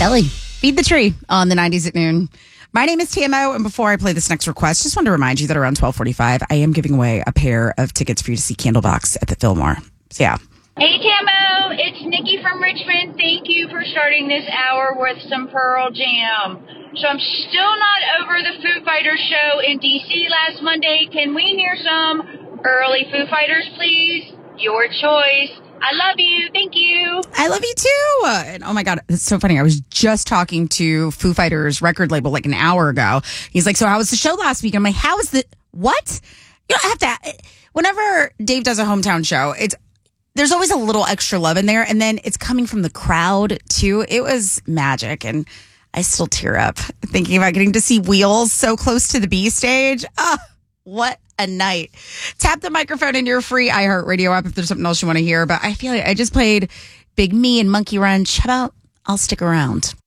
Ellie, Feed the Tree on the 90s at noon. My name is TMO, and before I play this next request, just want to remind you that around 12:45, I am giving away a pair of tickets for you to see Candlebox at the Fillmore. So, yeah. Hey, TMO, it's Nikki from Richmond. Thank you for starting this hour with some Pearl Jam. So I'm still not over the Foo Fighters show in D.C. last Monday. Can we hear some early Foo Fighters, please? Your choice. I love you. Thank you. I love you too. And oh my God, it's so funny. I was just talking to Foo Fighters record label like an hour ago. He's like, so how was the show last week? I'm like, how was the, what? You don't have to, whenever Dave does a hometown show, there's always a little extra love in there. And then it's coming from the crowd too. It was magic. And I still tear up thinking about getting to see Wheels so close to the B stage. Oh, what a night. Tap the microphone in your free iHeartRadio app if there's something else you want to hear. But I feel like I just played Big Me and Monkey Wrench. How about I'll stick around?